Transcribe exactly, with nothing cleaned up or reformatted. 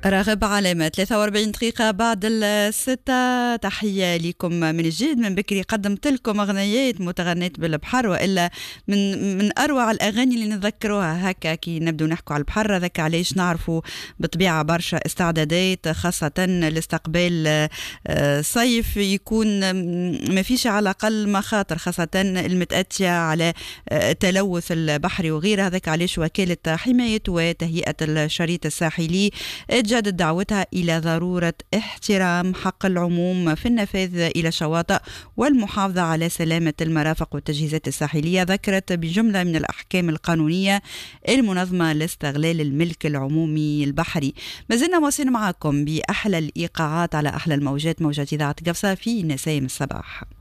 راغب علامة ثلاثة وأربعين دقيقة بعد الستة. تحية لكم من جديد. من بكري قدمت لكم أغنيات متغنيات بالبحر، وإلا من من أروع الأغاني اللي نذكروها هكا كي نبدو نحكوا على البحر. ذاك علاش نعرفوا بطبيعة برشا استعدادات، خاصة لاستقبال صيف يكون ما فيش على الأقل مخاطر، خاصة المتأتية على التلوث البحري وغيرها. ذاك علاش وكالة حماية وتهيئة الشريط الساحلي جدد دعوتها إلى ضرورة احترام حق العموم في النفاذ إلى الشواطئ والمحافظة على سلامة المرافق والتجهيزات الساحلية. ذكرت بجملة من الأحكام القانونية المنظمة لاستغلال الملك العمومي البحري. ما زلنا واصلين معكم بأحلى الإيقاعات على أحلى الموجات، موجات إذاعة قفصة في نسايم الصباح.